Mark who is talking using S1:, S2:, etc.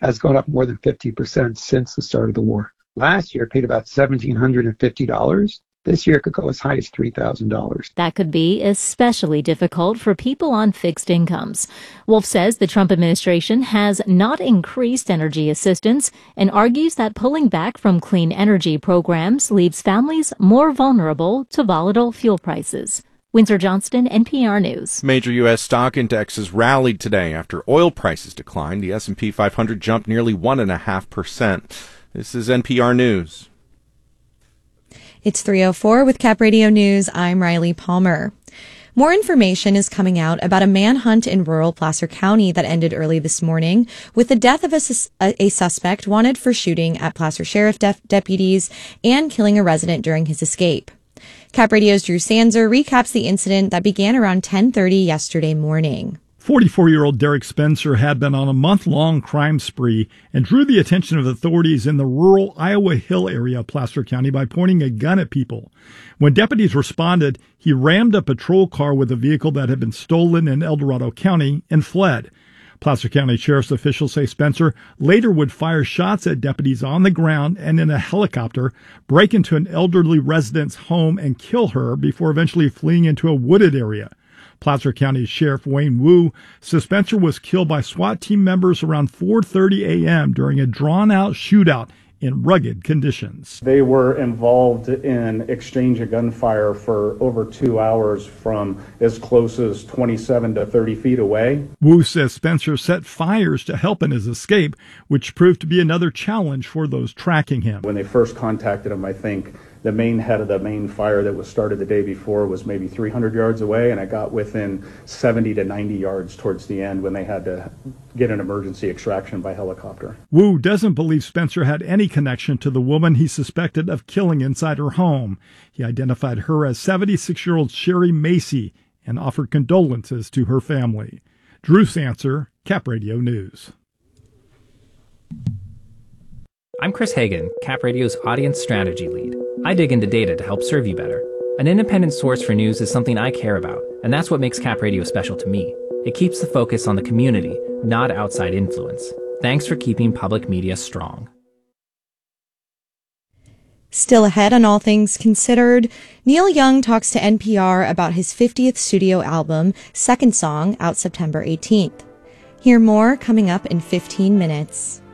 S1: has gone up more than 50% since the start of the war. Last year, it paid about $1,750. This year, it could go as high as $3,000.
S2: That could be especially difficult for people on fixed incomes. Wolf says the Trump administration has not increased energy assistance and argues that pulling back from clean energy programs leaves families more vulnerable to volatile fuel prices. Windsor Johnston, NPR News.
S3: Major U.S. stock indexes rallied today after oil prices declined. The S&P 500 jumped nearly 1.5%. This is NPR News.
S4: It's 3:04 with Cap Radio News. I'm Riley Palmer. More information is coming out about a manhunt in rural Placer County that ended early this morning with the death of a suspect wanted for shooting at Placer Sheriff deputies and killing a resident during his escape. Cap Radio's Drew Sanzer recaps the incident that began around 10:30 yesterday morning.
S5: 44-year-old Derek Spencer had been on a month-long crime spree and drew the attention of authorities in the rural Iowa Hill area of Placer County by pointing a gun at people. When deputies responded, he rammed a patrol car with a vehicle that had been stolen in El Dorado County and fled. Placer County Sheriff's officials say Spencer later would fire shots at deputies on the ground and in a helicopter, break into an elderly resident's home and kill her before eventually fleeing into a wooded area. Placer County Sheriff Wayne Wu says Spencer was killed by SWAT team members around 4:30 a.m. during a drawn-out shootout in rugged conditions.
S6: They were involved in exchange of gunfire for over 2 hours from as close as 27 to 30 feet away.
S5: Wu says Spencer set fires to help in his escape, which proved to be another challenge for those tracking him.
S6: When they first contacted him, I think the main head of the main fire that was started the day before was maybe 300 yards away, and I got within 70 to 90 yards towards the end when they had to get an emergency extraction by helicopter.
S5: Wu doesn't believe Spencer had any connection to the woman he suspected of killing inside her home. He identified her as 76-year-old Sherry Macy and offered condolences to her family. Drew Sanser, Cap Radio News.
S7: I'm Chris Hagan, Cap Radio's audience strategy lead. I dig into data to help serve you better. An independent source for news is something I care about, and that's what makes Cap Radio special to me. It keeps the focus on the community, not outside influence. Thanks for keeping public media strong.
S4: Still ahead on All Things Considered, Neil Young talks to NPR about his 50th studio album, Second Song, out September 18th. Hear more coming up in 15 minutes.